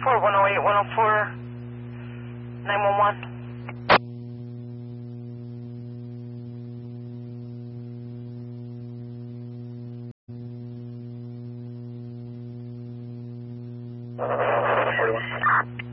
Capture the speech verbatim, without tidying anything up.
four one oh eight, one oh four, nine one one. forty-one.